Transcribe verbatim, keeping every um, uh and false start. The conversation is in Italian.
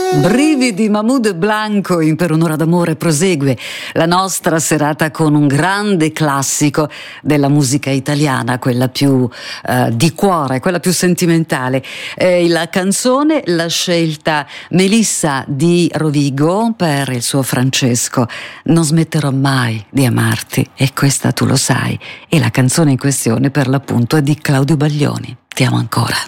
Brividi, Mahmood Blanco in Per un'ora d'amore prosegue la nostra serata con un grande classico della musica italiana, quella più eh, di cuore, quella più sentimentale. Eh, la canzone l'ha scelta Melissa di Rovigo per il suo Francesco. Non smetterò mai di amarti, e questa tu lo sai. E la canzone in questione per l'appunto è di Claudio Baglioni. Ti amo ancora.